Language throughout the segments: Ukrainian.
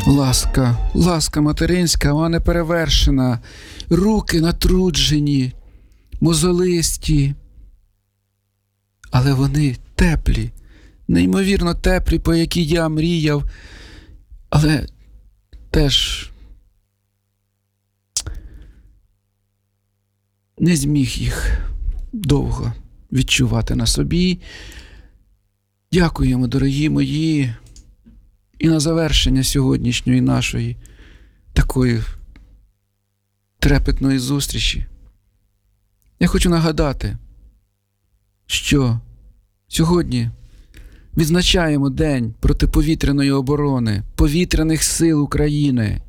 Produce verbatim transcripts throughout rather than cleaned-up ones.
Ласка, ласка материнська, вона не перевершена. Руки натруджені, мозолисті. Але вони теплі, неймовірно теплі, по які я мріяв. Але теж не зміг їх довго відчувати на собі. Дякуємо, дорогі мої. І на завершення сьогоднішньої нашої такої трепетної зустрічі я хочу нагадати, що сьогодні відзначаємо День протиповітряної оборони, повітряних сил України.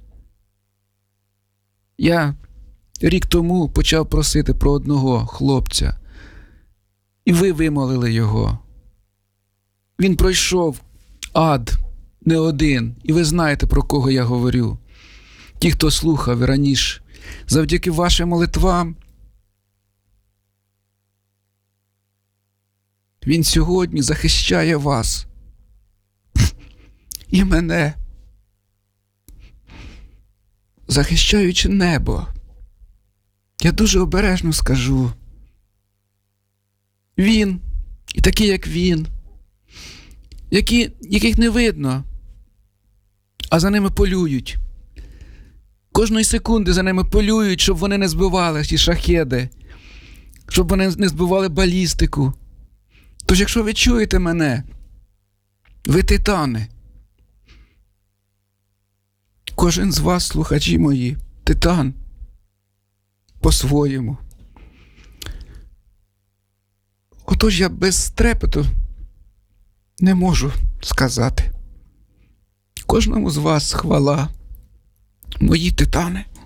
Я рік тому почав просити про одного хлопця, і ви вимолили його. Він пройшов ад не один, і ви знаєте, про кого я говорю. Ті, хто слухав раніше, завдяки вашим молитвам, він сьогодні захищає вас і мене, захищаючи небо. Я дуже обережно скажу. Він, і такі, як він, які, яких не видно, а за ними полюють. Кожної секунди за ними полюють, щоб вони не збивали ті шахеди, щоб вони не збивали балістику. Тож, якщо ви чуєте мене, ви титани. Кожен з вас, слухачі мої, титан по-своєму. Отож я без трепету не можу сказати. Кожному з вас хвала, мої титани.